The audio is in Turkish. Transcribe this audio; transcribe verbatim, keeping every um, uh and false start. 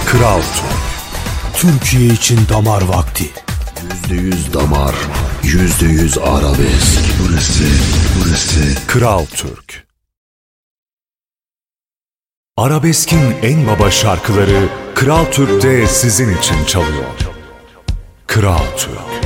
Kral Türk. Türkiye için damar vakti. Yüzde yüz damar, yüzde yüz arabesk. Burası, burası Kral Türk. Arabeskin en baba şarkıları Kral Türk'te sizin için çalıyor. Kral Türk.